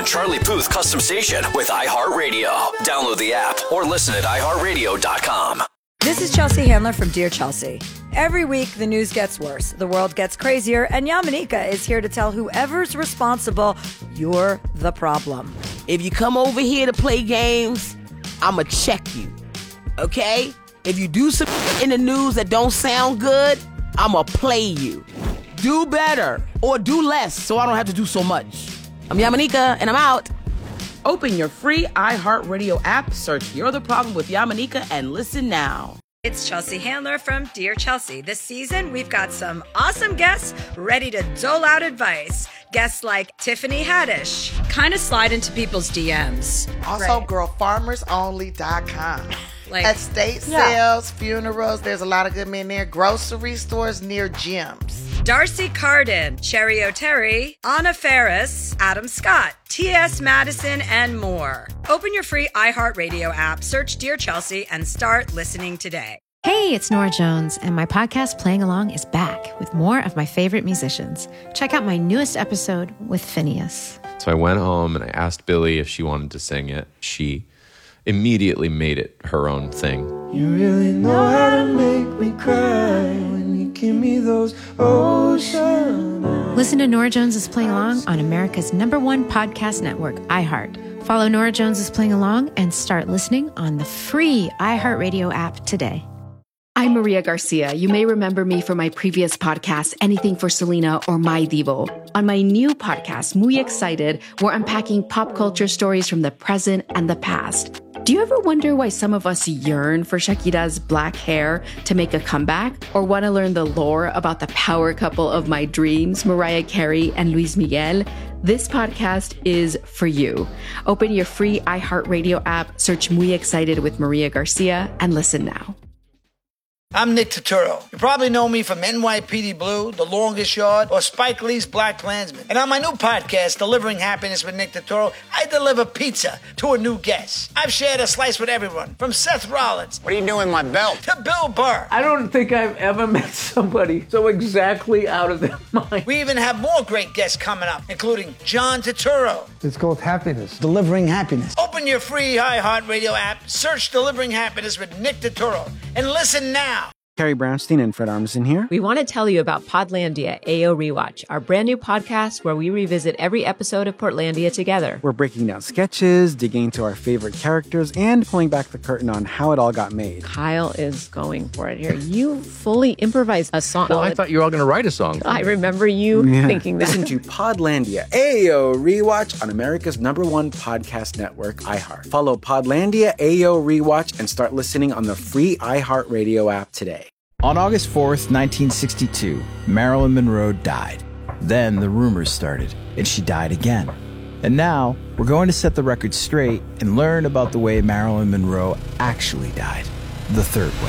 Charlie Puth Custom Station with iHeartRadio. Download the app or listen at iHeartRadio.com. This is Chelsea Handler from Dear Chelsea. Every week, the news gets worse, the world gets crazier, and Yamanika is here to tell whoever's responsible, you're the problem. If you come over here to play games, I'ma check you, okay? If you do some in the news that don't sound good, I'ma play you. Do better or do less so I don't have to do so much. I'm Yamanika, and I'm out. Open your free iHeartRadio app, search You're the Problem with Yamanika, and listen now. It's Chelsea Handler from Dear Chelsea. This season, we've got some awesome guests ready to dole out advice. Guests like Tiffany Haddish, kind of slide into people's DMs. Also, girlfarmersonly.com. Like, estate sales, funerals, there's a lot of good men there. Grocery stores near gyms. Darcy Carden, Cherry O'Terry, Anna Ferris, Adam Scott, T.S. Madison, and more. Open your free iHeartRadio app, search Dear Chelsea, and start listening today. Hey, it's Nora Jones, and my podcast Playing Along is back with more of my favorite musicians. Check out my newest episode with Phineas. So I went home and I asked Billy if she wanted to sing it. She immediately made it her own thing. You really know how to make me cry when you give me those ocean eyes. Listen to Nora Jones is Playing Along on America's #1 podcast network, iHeart. Follow Nora Jones is Playing Along and start listening on the free iHeartRadio app today. I'm Maria Garcia. You may remember me from my previous podcast, Anything for Selena or My Divo. On my new podcast, Muy Excited, we're unpacking pop culture stories from the present and the past. Do you ever wonder why some of us yearn for Shakira's black hair to make a comeback? Or want to learn the lore about the power couple of my dreams, Mariah Carey and Luis Miguel? This podcast is for you. Open your free iHeartRadio app, search Muy Excited with Maria Garcia, and listen now. I'm Nick Turturro. You probably know me from NYPD Blue, The Longest Yard, or Spike Lee's Black Klansman. And on my new podcast, Delivering Happiness with Nick Turturro, I deliver pizza to a new guest. I've shared a slice with everyone, from Seth Rollins. What are you doing, my belt? To Bill Burr. I don't think I've ever met somebody so exactly out of their mind. We even have more great guests coming up, including John Turturro. It's called Happiness. Delivering Happiness. Open your free iHeartRadio app, search Delivering Happiness with Nick Turturro, and listen now. Carrie Brownstein and Fred Armisen here. We want to tell you about Podlandia AO Rewatch, our brand new podcast where we revisit every episode of Portlandia together. We're breaking down sketches, digging into our favorite characters, and pulling back the curtain on how it all got made. Kyle is going for it here. You fully improvised a song. Well, I thought you were all going to write a song. I remember you thinking that. Listen to Podlandia AO Rewatch on America's #1 podcast network, iHeart. Follow Podlandia AO Rewatch and start listening on the free iHeartRadio app today. On August 4th, 1962, Marilyn Monroe died. Then the rumors started, and she died again. And now, we're going to set the record straight and learn about the way Marilyn Monroe actually died, the third way.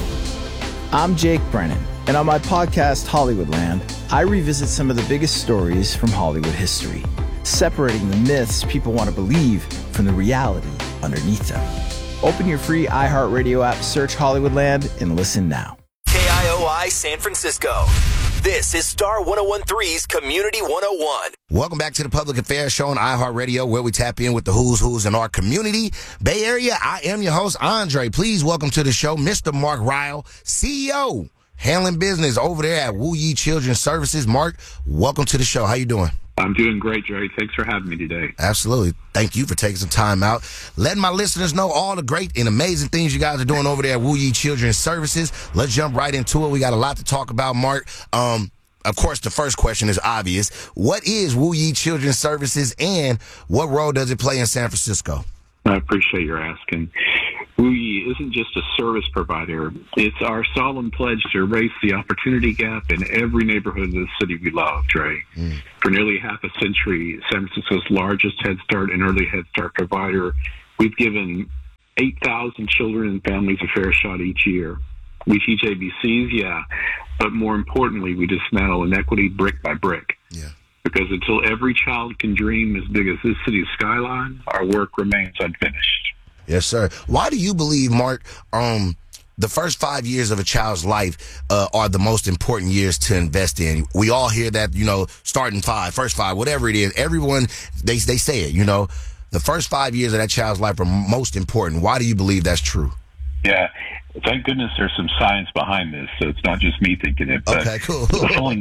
I'm Jake Brennan, and on my podcast, Hollywoodland, I revisit some of the biggest stories from Hollywood history, separating the myths people want to believe from the reality underneath them. Open your free iHeartRadio app, search Hollywoodland, and listen now. KIOI San Francisco. This is Star 101.3's Community 101. Welcome back to the Public Affairs Show on iHeartRadio, where we tap in with the who's in our community. Bay Area, I am your host, Andre. Please welcome to the show, Mr. Mark Ryle, CEO, handling business over there at Wu Yi Children's Services. Mark, welcome to the show. How you doing? I'm doing great, Jerry. Thanks for having me today. Absolutely. Thank you for taking some time out, letting my listeners know all the great and amazing things you guys are doing over there at Wu Yi Children's Services. Let's jump right into it. We got a lot to talk about, Mark. Of course, the first question is obvious. What is Wu Yi Children's Services, and what role does it play in San Francisco? I appreciate your asking. Wu Yi isn't just a service provider. It's our solemn pledge to erase the opportunity gap in every neighborhood of the city we love, Trey. For nearly half a century, San Francisco's largest Head Start and early Head Start provider, we've given 8,000 children and families a fair shot each year. We teach ABCs, but more importantly, we dismantle inequity brick by brick. Because until every child can dream as big as this city's skyline, our work remains unfinished. Yes, sir. Why do you believe, Mark, the first 5 years of a child's life are the most important years to invest in. We all hear that, starting first five, whatever it is. Everyone, they say it, The first 5 years of that child's life are most important. Why do you believe that's true? Yeah. Thank goodness there's some science behind this, so it's not just me thinking it. But okay, cool. Only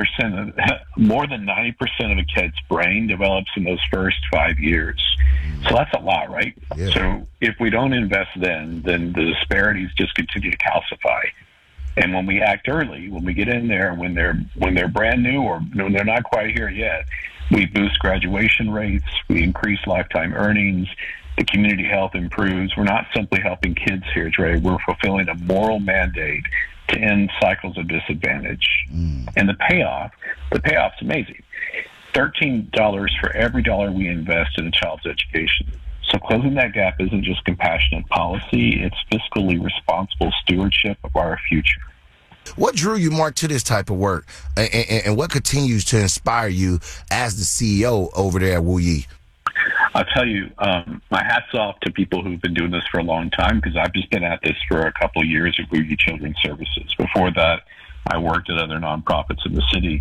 more than 90% of a kid's brain develops in those first 5 years. So that's a lot, right? Yeah. So if we don't invest then the disparities just continue to calcify. And when we act early, when we get in there, when they're brand new or when they're not quite here yet, we boost graduation rates, we increase lifetime earnings, the community health improves. We're not simply helping kids here, Dre. We're fulfilling a moral mandate to end cycles of disadvantage. And the payoff's amazing. $13 for every dollar we invest in a child's education. So closing that gap isn't just compassionate policy, it's fiscally responsible stewardship of our future. What drew you, Mark, to this type of work, and what continues to inspire you as the CEO over there at Wu Yi? I'll tell you, my hat's off to people who've been doing this for a long time, because I've just been at this for a couple of years at Wu Yi Children's Services. Before that, I worked at other nonprofits in the city.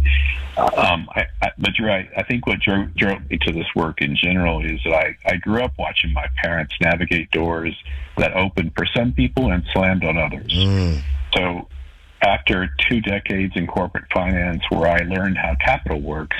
But you're right. I think what drove me to this work in general is that I grew up watching my parents navigate doors that opened for some people and slammed on others. So after 2 decades in corporate finance where I learned how capital works,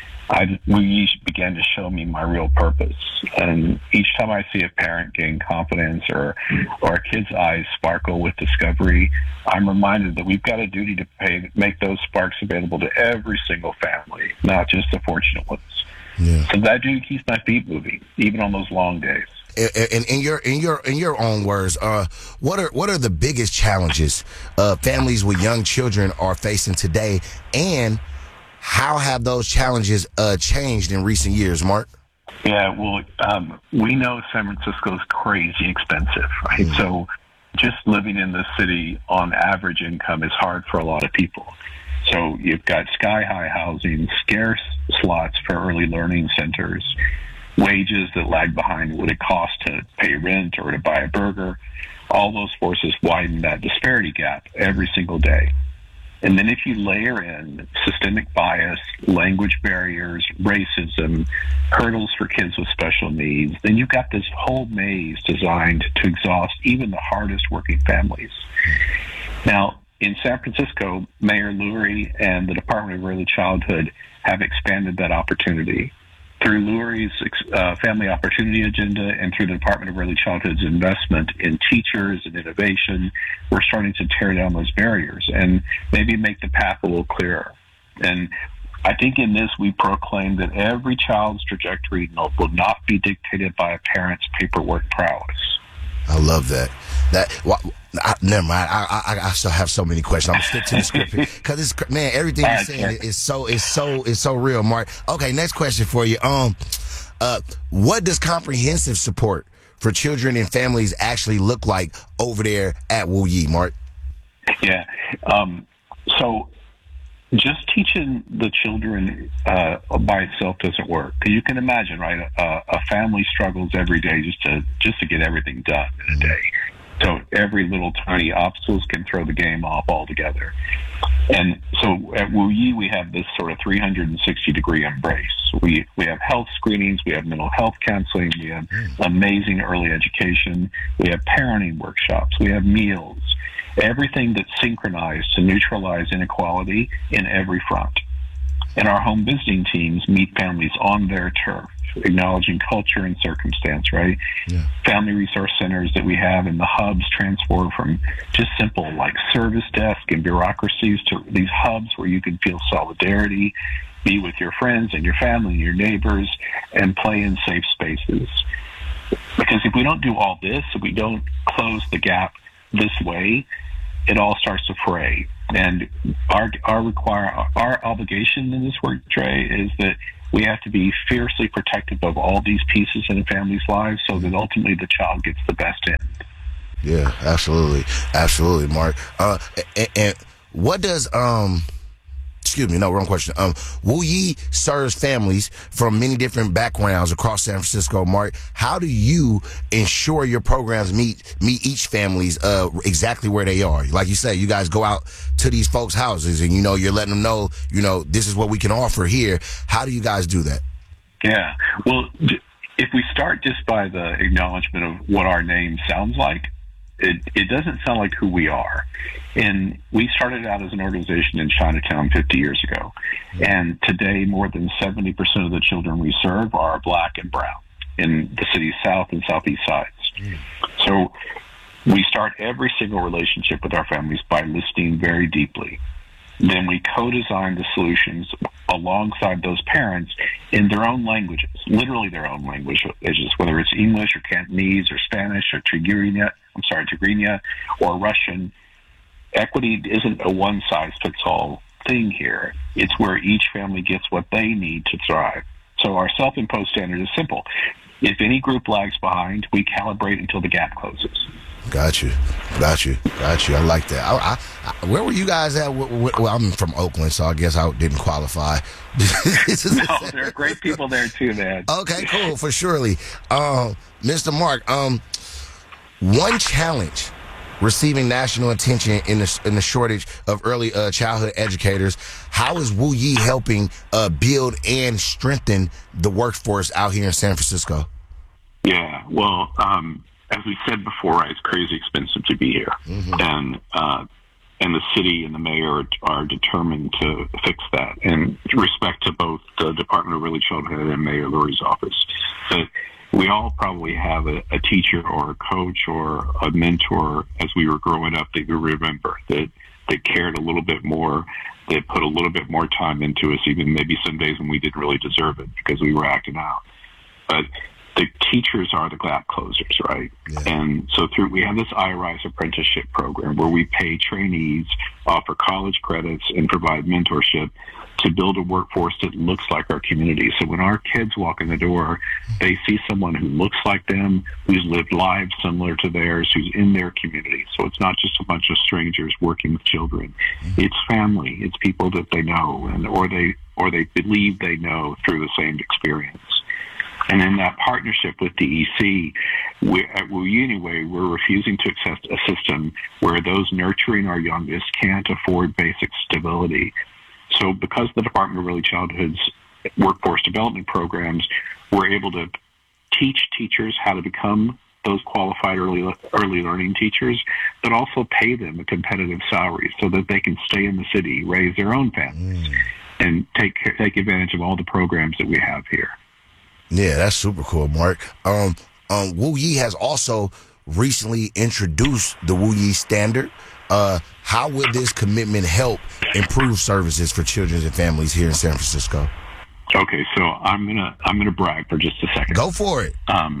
we began to show me my real purpose. And each time I see a parent gain confidence or a kid's eyes sparkle with discovery, I'm reminded that we've got a duty to make those sparks available to every single family, not just the fortunate ones. Yeah. So that duty keeps my feet moving, even on those long days. And in your own words, what are the biggest challenges families with young children are facing today, and how have those challenges changed in recent years, Mark? Yeah, well, we know San Francisco is crazy expensive, right? So just living in the city on average income is hard for a lot of people. So you've got sky-high housing, scarce slots for early learning centers, wages that lag behind what it costs to pay rent or to buy a burger. All those forces widen that disparity gap every single day. And then if you layer in systemic bias, language barriers, racism, hurdles for kids with special needs, then you've got this whole maze designed to exhaust even the hardest working families. Now, in San Francisco, Mayor Lurie and the Department of Early Childhood have expanded that opportunity. Through Lurie's Family Opportunity Agenda and through the Department of Early Childhood's investment in teachers and innovation, we're starting to tear down those barriers and maybe make the path a little clearer. And I think in this, we proclaim that every child's trajectory will not be dictated by a parent's paperwork prowess. I love that. Never mind. I still have so many questions. I'm gonna stick to the script because everything you're saying is so real, Mark. Okay, next question for you. What does comprehensive support for children and families actually look like over there at Wu Yi, Mark? Yeah. So just teaching the children by itself doesn't work. You can imagine, right? A family struggles every day just to get everything done in a day. So every little tiny obstacles can throw the game off altogether. And so at Wu Yi, we have this sort of 360-degree embrace. We have health screenings, we have mental health counseling, we have amazing early education, we have parenting workshops, we have meals, everything that's synchronized to neutralize inequality in every front. And our home visiting teams meet families on their turf, acknowledging culture and circumstance, right? Yeah. Family resource centers that we have in the hubs transform from just simple like service desk and bureaucracies to these hubs where you can feel solidarity, be with your friends and your family and your neighbors, and play in safe spaces. Because if we don't do all this, if we don't close the gap this way, it all starts to fray. And our obligation in this work, Dre, is that we have to be fiercely protective of all these pieces in a family's lives so that ultimately the child gets the best end. Yeah, absolutely, Mark. And what does excuse me, no, wrong question. Wu Yi serves families from many different backgrounds across San Francisco. Mark, how do you ensure your programs meet each family's exactly where they are? Like you say, you guys go out to these folks' houses and, you're letting them know, this is what we can offer here. How do you guys do that? Yeah. Well, if we start just by the acknowledgement of what our name sounds like, it doesn't sound like who we are. And we started out as an organization in Chinatown 50 years ago. And today, more than 70% of the children we serve are Black and brown in the city's south and southeast sides. So we start every single relationship with our families by listening very deeply. Then we co-design the solutions alongside those parents in their own languages, literally their own languages, whether it's English or Cantonese or Spanish or Tigrinya or Russian. Equity isn't a one-size-fits-all thing here. It's where each family gets what they need to thrive. So our self-imposed standard is simple. If any group lags behind, we calibrate until the gap closes. Got you. I like that. Where were you guys at? Well, I'm from Oakland, so I guess I didn't qualify. No, there are great people there too, man. Okay, cool, for surely. Mr. Mark, one challenge receiving national attention in the shortage of early childhood educators. How is Wu Yi helping build and strengthen the workforce out here in San Francisco? Yeah, well, as we said before, it's crazy expensive to be here, and the city and the mayor are determined to fix that. And respect to both the Department of Early Childhood and Mayor Lurie's office, but we all probably have a teacher or a coach or a mentor as we were growing up that we remember that cared a little bit more, that put a little bit more time into us, even maybe some days when we didn't really deserve it because we were acting out. But the teachers are the gap closers, right? Yeah. And so we have this iRise apprenticeship program where we pay trainees, offer college credits, and provide mentorship to build a workforce that looks like our community. So when our kids walk in the door, they see someone who looks like them, who's lived lives similar to theirs, who's in their community. So it's not just a bunch of strangers working with children. It's family. It's people that they know or they believe they know through the same experience. And in that partnership with the EC, at Wu Yi anyway, we're refusing to accept a system where those nurturing our youngest can't afford basic stability. So because the Department of Early Childhood's workforce development programs, we're able to teach teachers how to become those qualified early learning teachers, but also pay them a competitive salary so that they can stay in the city, raise their own families, and take advantage of all the programs that we have here. Yeah, that's super cool, Mark. Wu Yi has also recently introduced the Wu Yi standard. How will this commitment help improve services for children and families here in San Francisco? Okay, so I'm gonna brag for just a second. Go for it.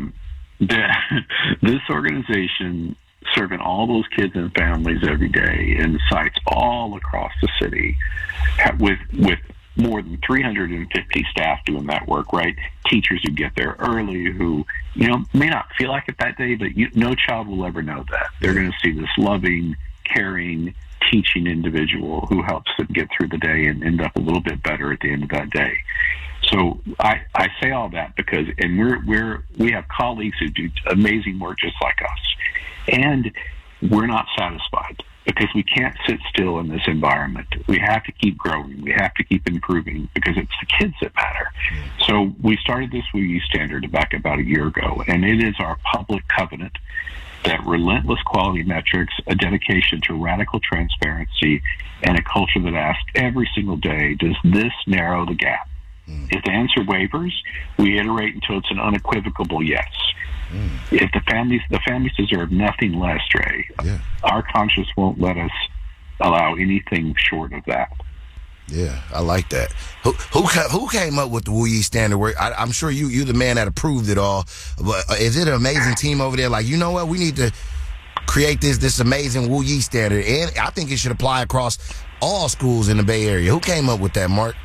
This organization, serving all those kids and families every day in sites all across the city, with more than 350 staff doing that work, right? Teachers who get there early, who, may not feel like it that day, but no child will ever know that. They're going to see this loving, caring, teaching individual who helps them get through the day and end up a little bit better at the end of that day. So I say all that because, and we have colleagues who do amazing work just like us, and we're not satisfied because we can't sit still in this environment. We have to keep growing. We have to keep improving because it's the kids that matter. So we started this Wu Yi standard back about a year ago, and it is our public covenant that relentless quality metrics, a dedication to radical transparency, and a culture that asks every single day, does this narrow the gap? If the answer wavers, we iterate until it's an unequivocal yes. If the families deserve nothing less, Trey. Yeah. Our conscience won't let us allow anything short of that. Yeah, I like that. Who came up with the Wu Yi standard? I'm sure you're the man that approved it all. But is it an amazing team over there? Like, you know what? We need to create this amazing Wu Yi standard, and I think it should apply across all schools in the Bay Area. Who came up with that, Mark?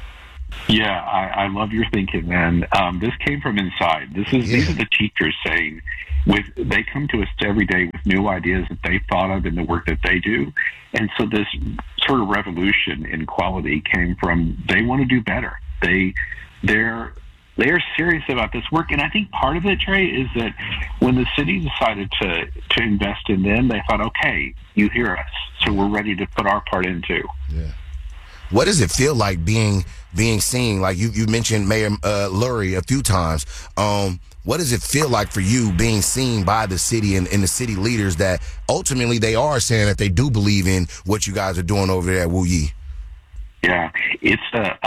Yeah, I love your thinking, man. This came from inside. These are the teachers saying, they come to us every day with new ideas that they thought of in the work that they do. And so this sort of revolution in quality came from, they want to do better. They're serious about this work. And I think part of it, Trey, is that when the city decided to invest in them, they thought, okay, you hear us, so we're ready to put our part in too. Yeah. What does it feel like being seen? Like you mentioned Mayor Lurie a few times. What does it feel like for you being seen by the city and the city leaders that ultimately they are saying that they do believe in what you guys are doing over there at Wu Yi? Yeah, it's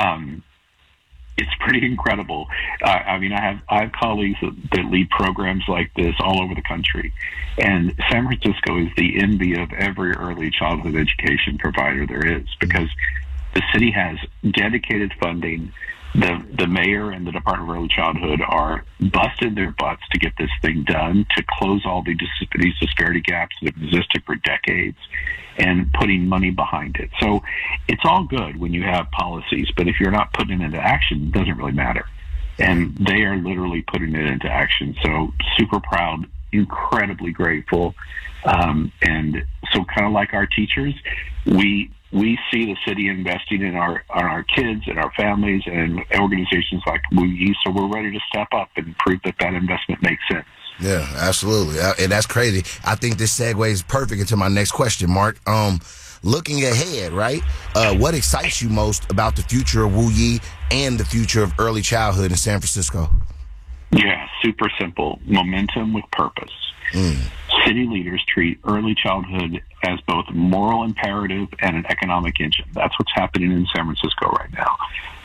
pretty incredible. I mean, I have colleagues that lead programs like this all over the country, and San Francisco is the envy of every early childhood education provider there is, because the city has dedicated funding. The mayor and the Department of Early Childhood are busted their butts to get this thing done, to close all these disparity gaps that have existed for decades, and putting money behind it. So it's all good when you have policies, but if you're not putting it into action, it doesn't really matter. And they are literally putting it into action. So super proud, incredibly grateful. And so kind of like our teachers, we see the city investing in our kids and our families and organizations like Wu Yi, so we're ready to step up and prove that investment makes sense. Yeah, absolutely. And that's crazy. I think this segues perfect into my next question, Mark. Looking ahead, right? What excites you most about the future of Wu Yi and the future of early childhood in San Francisco? Yeah, super simple. Momentum with purpose. City leaders treat early childhood as both a moral imperative and an economic engine. That's what's happening in San Francisco right now.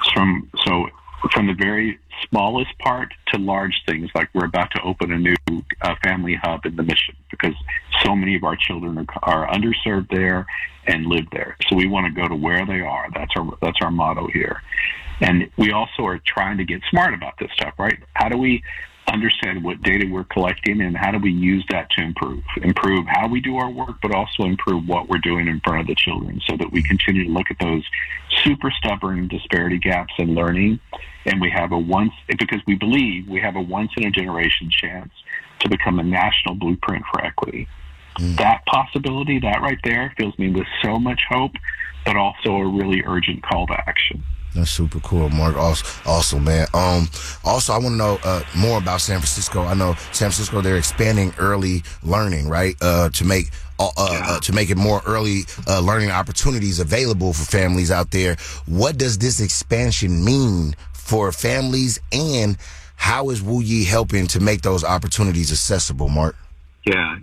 From the very smallest part to large things, like we're about to open a new family hub in the Mission, because so many of our children are underserved there and live there. So we want to go to where they are. That's our motto here. And we also are trying to get smart about this stuff, right? How do we understand what data we're collecting, and how do we use that to improve how we do our work, but also improve what we're doing in front of the children, so that we continue to look at those super stubborn disparity gaps in learning, and because we believe we have a once in a generation chance to become a national blueprint for equity. That possibility, that right there, fills me with so much hope, but also a really urgent call to action. That's super cool, Mark. Awesome, man. Also, I want to know more about San Francisco. I know San Francisco, they're expanding early learning, right? To make it more early learning opportunities available for families out there. What does this expansion mean for families, and how is Wu Yi helping to make those opportunities accessible, Mark? Yeah,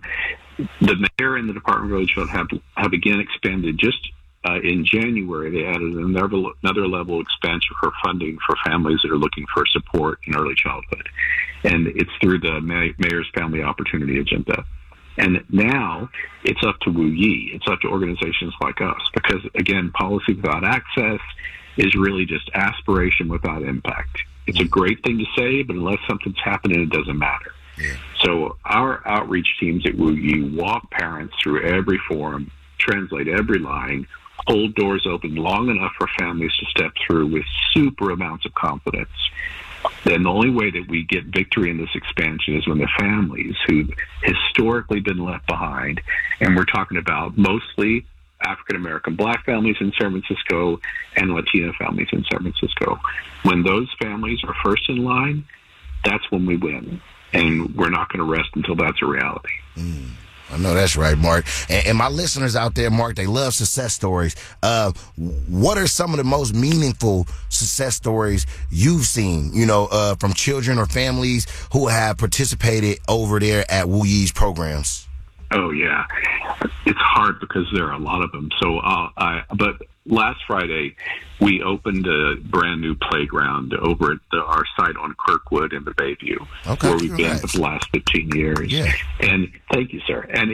the mayor and the Department of Early Childhood have again expanded. Just in January, they added another level expansion for funding for families that are looking for support in early childhood. And it's through the Mayor's Family Opportunity Agenda. And now it's up to Wu Yi. It's up to organizations like us, because, again, policy without access is really just aspiration without impact. It's a great thing to say, but unless something's happening, it doesn't matter. Yeah. So our outreach teams at Wu Yi walk parents through every forum, translate every line, hold doors open long enough for families to step through with super amounts of confidence. And the only way that we get victory in this expansion is when the families who've historically been left behind, and we're talking about mostly African-American Black families in San Francisco and Latino families in San Francisco, when those families are first in line, that's when we win. And we're not going to rest until that's a reality. I know that's right, Mark. And my listeners out there, Mark, they love success stories. What are some of the most meaningful success stories you've seen, from children or families who have participated over there at Wu Yi's programs? Oh, yeah. It's hard because there are a lot of them. But last Friday, we opened a brand new playground over at our site on Kirkwood in the Bayview, where we've been for the last 15 years. Yeah. And thank you, sir. And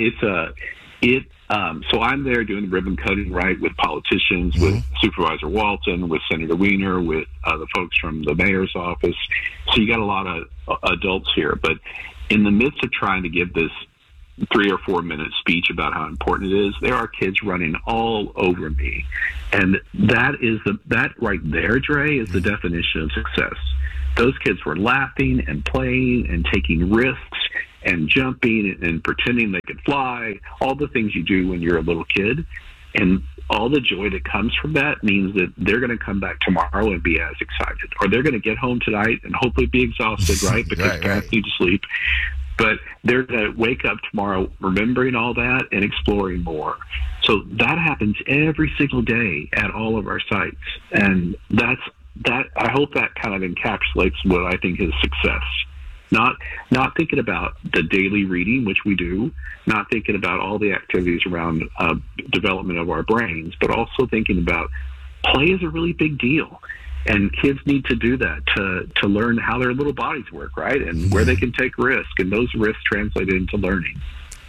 so I'm there doing the ribbon cutting, right, with politicians, with Supervisor Walton, with Senator Wiener, with the folks from the mayor's office. So you got a lot of adults here. But in the midst of trying to give this 3 or 4 minute speech about how important it is, there are kids running all over me. And that right there, Dre, is the definition of success. Those kids were laughing and playing and taking risks and jumping and pretending they could fly, all the things you do when you're a little kid. And all the joy that comes from that means that they're going to come back tomorrow and be as excited. Or they're going to get home tonight and hopefully be exhausted, right? Because parents need to sleep. But they're going to wake up tomorrow remembering all that and exploring more. So that happens every single day at all of our sites. And I hope that kind of encapsulates what I think is success. Not thinking about the daily reading, which we do, not thinking about all the activities around development of our brains, but also thinking about play is a really big deal. And kids need to do that to learn how their little bodies work, right? And where they can take risks, and those risks translate into learning.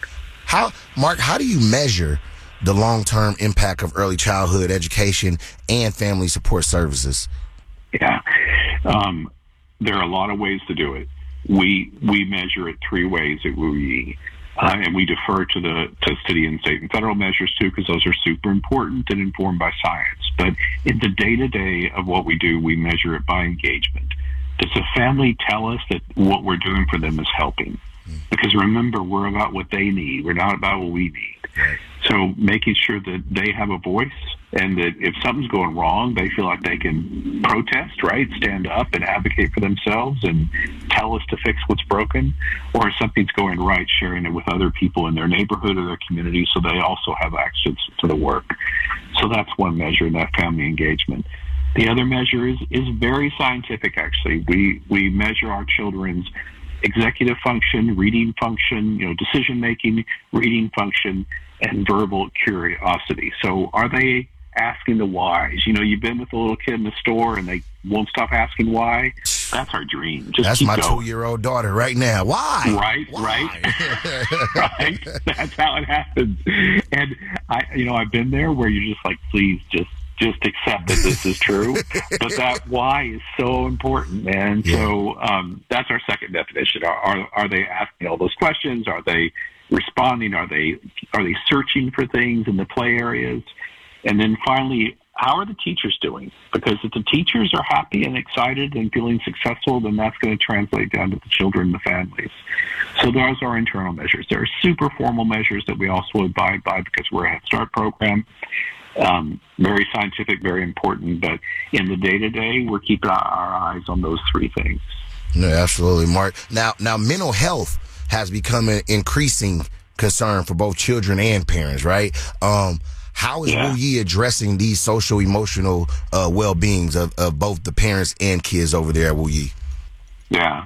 Mark, how do you measure the long-term impact of early childhood education and family support services? Yeah. There are a lot of ways to do it. We measure it 3 ways at WUE, and we defer to city and state and federal measures too, because those are super important and informed by science. But in the day-to-day of what we do, we measure it by engagement. Does the family tell us that what we're doing for them is helping? Because remember, we're about what they need. We're not about what we need. Right. So making sure that they have a voice, and that if something's going wrong, they feel like they can protest, right? Stand up and advocate for themselves and tell us to fix what's broken. Or if something's going right, sharing it with other people in their neighborhood or their community so they also have access to the work. So that's one measure, that family engagement. The other measure is very scientific, actually. We measure our children's executive function, reading function, decision-making, reading function, and verbal curiosity. So are they asking the whys? You've been with a little kid in the store and they won't stop asking why. That's our dream. That's my 2-year-old daughter right now. Why? Right. Right. That's how it happens. And I've been there where you're just like, please just accept that this is true. But that why is so important, man. Yeah. So that's our second definition. Are they asking all those questions? Are they responding? Are they searching for things in the play areas? And then finally, how are the teachers doing? Because if the teachers are happy and excited and feeling successful, then that's going to translate down to the children and the families. So those are our internal measures. There are super formal measures that we also abide by because we're a Head Start program. Very scientific, very important. But in the day-to-day, we're keeping our eyes on those 3 things. No, absolutely, Mark. Now, mental health has become an increasing concern for both children and parents, right? How is WUE addressing these social, emotional well-beings of both the parents and kids over there at WUE? Yeah.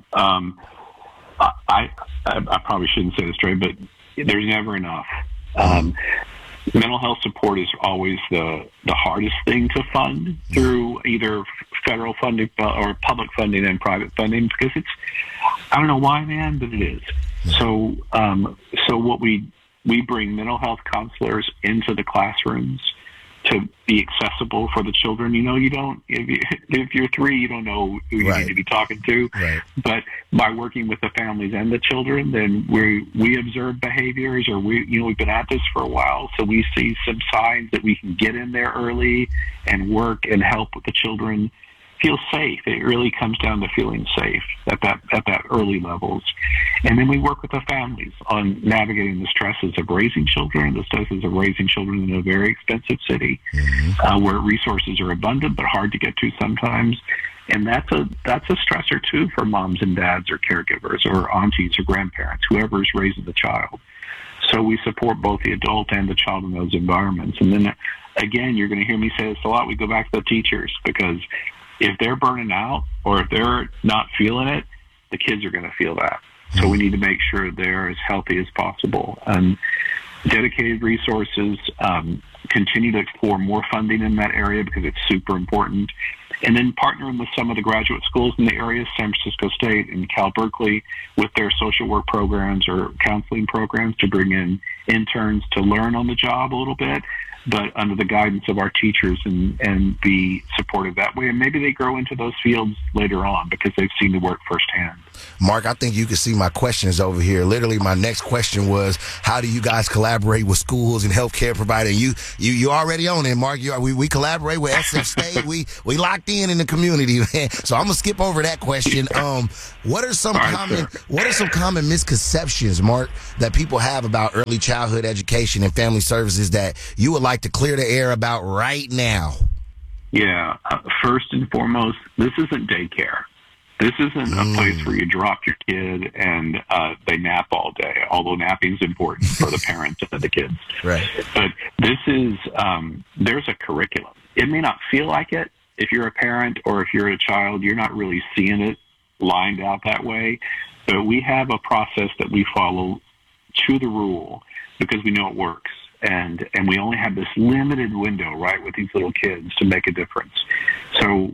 I probably shouldn't say this straight, but there's never enough. Mental health support is always the hardest thing to fund through either federal funding or public funding and private funding, because I don't know why, man, but it is. So what we bring mental health counselors into the classrooms to be accessible for the children. If you're 3, you don't know who you need to be talking to. Right. But by working with the families and the children, then we observe behaviors, or we've been at this for a while, so we see some signs that we can get in there early and work and help with the children feel safe. It really comes down to feeling safe at that early levels. And then we work with the families on navigating the stresses of raising children, the stresses of raising children in a very expensive city, where resources are abundant but hard to get to sometimes. And that's a stressor too for moms and dads or caregivers or aunties or grandparents, whoever is raising the child. So we support both the adult and the child in those environments. And then again, you're going to hear me say this a lot, we go back to the teachers, because if they're burning out or if they're not feeling it, the kids are going to feel that. So we need to make sure they're as healthy as possible. And dedicated resources, continue to explore more funding in that area because it's super important. And then partnering with some of the graduate schools in the area, San Francisco State and Cal Berkeley, with their social work programs or counseling programs to bring in interns to learn on the job a little bit, but under the guidance of our teachers and be supported that way. And maybe they grow into those fields later on because they've seen the work firsthand. Mark, I think you can see my questions over here. Literally, my next question was, how do you guys collaborate with schools and healthcare providers? You already own it, Mark. We collaborate with SF State. We locked in the community, man. So I'm gonna skip over that question. What are some common misconceptions, Mark, that people have about early childhood education and family services that you would like to clear the air about right now? Yeah. First and foremost, this isn't daycare. This isn't a place where you drop your kid and they nap all day, although napping is important for the parents and the kids. Right. But this is, there's a curriculum. It may not feel like it. If you're a parent or if you're a child, you're not really seeing it lined out that way. But we have a process that we follow to the rule because we know it works. And we only have this limited window, right, with these little kids to make a difference. So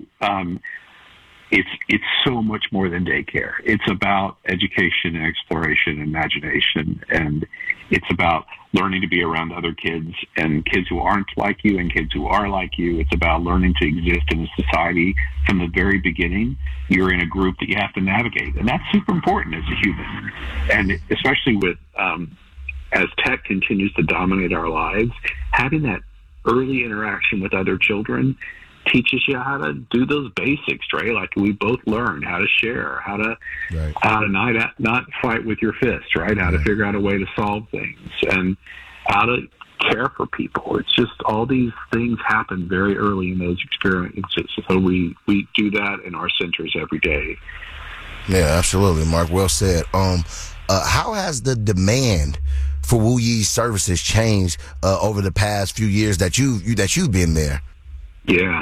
it's so much more than daycare. It's about education and exploration and imagination, and it's about learning to be around other kids and kids who aren't like you and kids who are like you. It's about learning to exist in a society from the very beginning. You're in a group that you have to navigate, and that's super important as a human, and especially with as tech continues to dominate our lives, having that early interaction with other children teaches you how to do those basics, right? Like we both learn how to share, how to not fight with your fist, right? How to figure out a way to solve things and how to care for people. It's just all these things happen very early in those experiences. So we do that in our centers every day. Yeah, absolutely, Mark. Well said. How has the demand for Wu Yi's services changed over the past few years that you've been there? Yeah.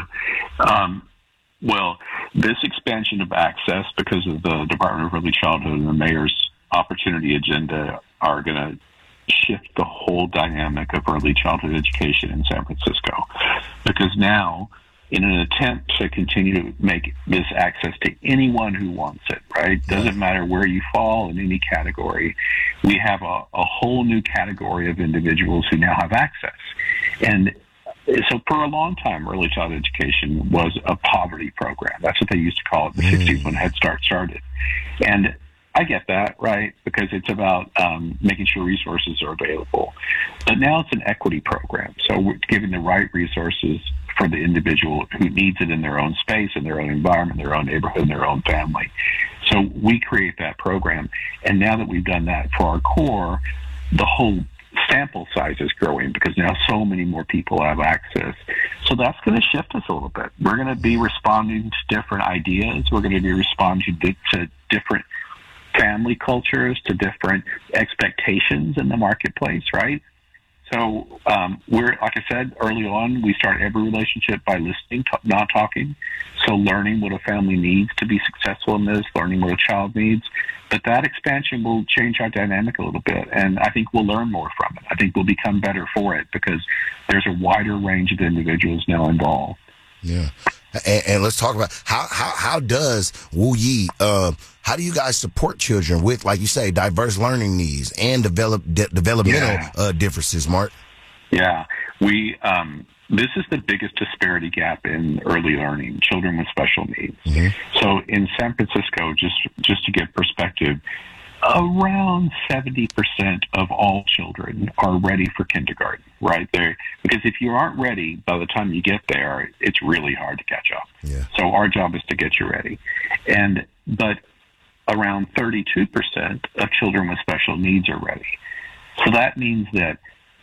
Well, this expansion of access because of the Department of Early Childhood and the mayor's opportunity agenda are going to shift the whole dynamic of early childhood education in San Francisco. Because now, in an attempt to continue to make this access to anyone who wants it, right? Doesn't matter where you fall in any category. We have a whole new category of individuals who now have access. And so for a long time, early childhood education was a poverty program. That's what they used to call it in the 60s when Head Start started. And I get that, right? Because it's about making sure resources are available. But now it's an equity program. So we're giving the right resources for the individual who needs it in their own space, in their own environment, their own neighborhood, their own family. So we create that program. And now that we've done that for our core, the whole sample size is growing because now so many more people have access. So that's going to shift us a little bit. We're going to be responding to different ideas. We're going to be responding to different family cultures, to different expectations in the marketplace, right? So we're, like I said, early on, we start every relationship by listening, not talking. So learning what a family needs to be successful in this, learning what a child needs. But that expansion will change our dynamic a little bit, and I think we'll learn more from it. I think we'll become better for it because there's a wider range of individuals now involved. Yeah. And let's talk about how does Wu Yi, how do you guys support children with, like you say, diverse learning needs and developmental differences, Mark? Yeah, this is the biggest disparity gap in early learning, children with special needs. Mm-hmm. So in San Francisco, just to give perspective, around 70% of all children are ready for kindergarten, right there. Because if you aren't ready by the time you get there, it's really hard to catch up. Yeah. So our job is to get you ready. But around 32% of children with special needs are ready. So that means that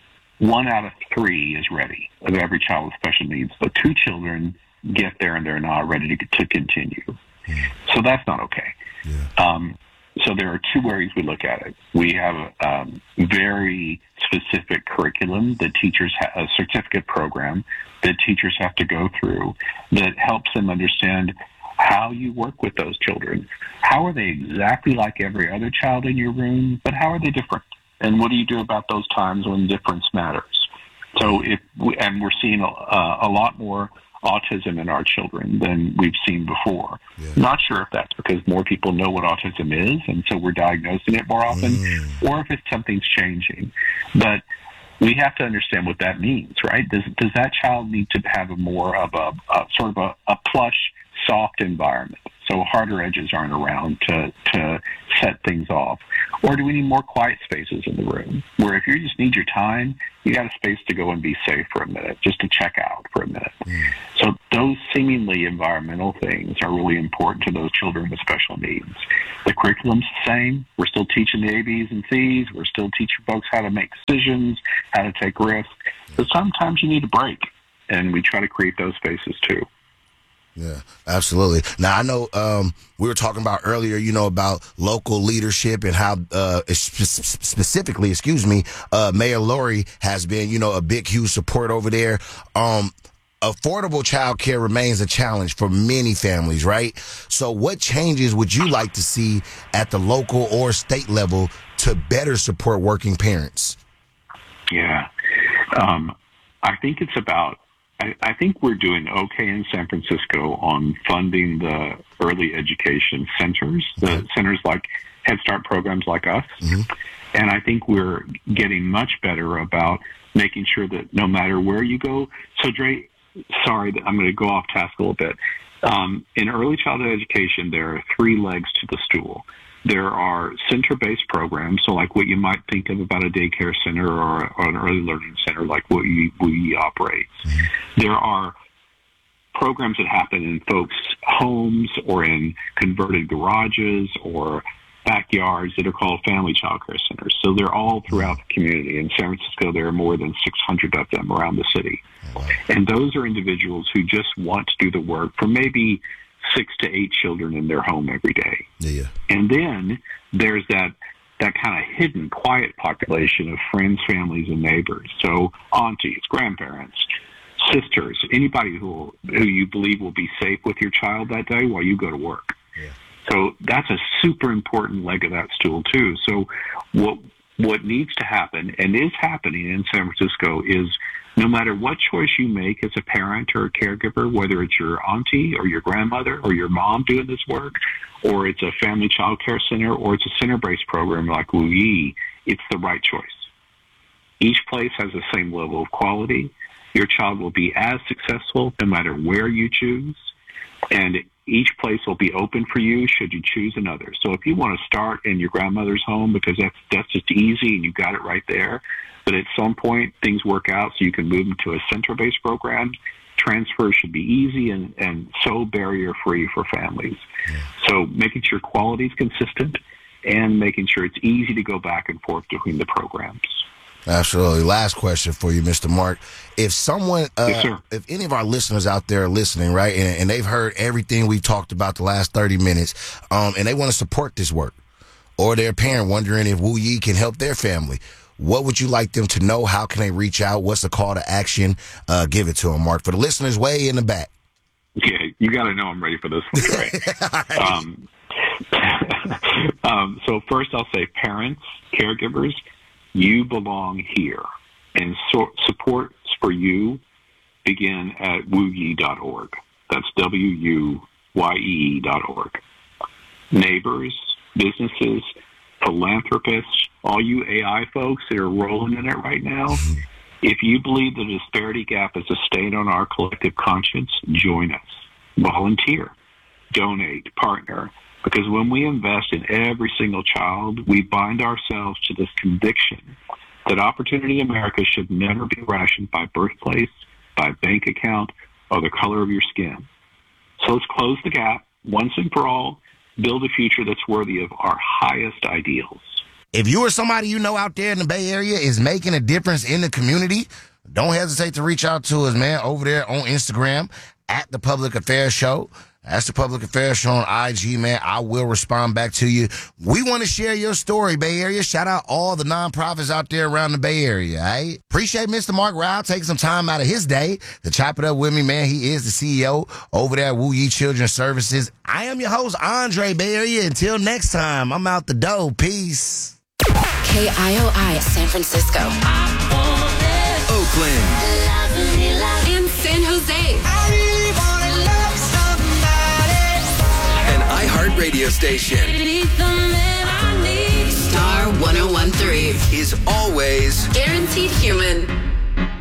1 out of 3 is ready of every child with special needs. But 2 children get there and they're not ready to continue. So that's not okay. Yeah. So there are 2 ways we look at it. We have a very specific curriculum that teachers a certificate program that teachers have to go through that helps them understand how you work with those children. How are they exactly like every other child in your room, but how are they different? And what do you do about those times when difference matters? So we're seeing a lot more autism in our children than we've seen before. Not sure if that's because more people know what autism is, and so we're diagnosing it more often, or if it's something's changing. But we have to understand what that means, right? Does that child need to have a more of a sort of a plush, soft environment, so harder edges aren't around to set things off? Or do we need more quiet spaces in the room where if you just need your time, you got a space to go and be safe for a minute, just to check out for a minute? So those seemingly environmental things are really important to those children with special needs. The curriculum's the same. We're still teaching the A's and C's. We're still teaching folks how to make decisions, how to take risks. But sometimes you need a break, and we try to create those spaces too. Yeah, absolutely. Now, I know we were talking about earlier, about local leadership and how specifically, Mayor Lori has been, a big, huge support over there. Affordable child care remains a challenge for many families, right? So what changes would you like to see at the local or state level to better support working parents? Yeah. I think it's about, I think we're doing okay in San Francisco on funding the early education centers, the centers like Head Start programs like us. And I think we're getting much better about making sure that no matter where you go. So, Dre, sorry, I'm going to go off task a little bit. In early childhood education, there are three legs to the stool. There are center-based programs, so like what you might think of about a daycare center or an early learning center, like what we operate. There are programs that happen in folks' homes or in converted garages or backyards that are called family child care centers. So they're all throughout the community. In San Francisco, there are more than 600 of them around the city. And those are individuals who just want to do the work for maybe 6 to 8 children in their home every day. And then there's that kind of hidden, quiet population of friends, families, and neighbors. So aunties, grandparents, sisters, anybody who you believe will be safe with your child that day while you go to work. So that's a super important leg of that stool too. So what needs to happen, and is happening in San Francisco, is no matter what choice you make as a parent or a caregiver, whether it's your auntie or your grandmother or your mom doing this work, or it's a family child care center, or it's a center-based program like Wu Yi, it's the right choice. Each place has the same level of quality. Your child will be as successful no matter where you choose, and each place will be open for you should you choose another. So if you want to start in your grandmother's home because that's just easy and you got it right there, but at some point things work out so you can move into a center-based program, transfer should be easy and so barrier-free for families. So making sure quality is consistent and making sure it's easy to go back and forth between the programs. Absolutely. Last question for you, Mr. Mark. If someone, if any of our listeners out there are listening, right, and they've heard everything we've talked about the last 30 minutes, and they want to support this work, or their parent wondering if Wu Yi can help their family, what would you like them to know? How can they reach out? What's the call to action? Give it to them, Mark. For the listeners way in the back. Yeah, you got to know I'm ready for this one, right? So first I'll say parents, caregivers, you belong here. And support for you begin at wuyi.org. That's WUYE.org. Neighbors, businesses, philanthropists, all you AI folks that are rolling in it right now, if you believe the disparity gap is a stain on our collective conscience, join us. Volunteer, donate, partner. Because when we invest in every single child, we bind ourselves to this conviction that Opportunity America should never be rationed by birthplace, by bank account, or the color of your skin. So let's close the gap once and for all, build a future that's worthy of our highest ideals. If you or somebody you know out there in the Bay Area is making a difference in the community, don't hesitate to reach out to us, man, over there on Instagram at The Public Affairs Show. That's The Public Affairs Show on IG, man. I will respond back to you. We want to share your story, Bay Area. Shout out all the nonprofits out there around the Bay Area, right? Appreciate Mr. Mark Rao taking some time out of his day to chop it up with me, man. He is the CEO over there at Wu Yi Children's Services. I am your host, Andre, Bay Area. Until next time, I'm out the door. Peace. KIOI San Francisco, Oakland, and San Jose. radio station. Star 101.3 is always guaranteed human.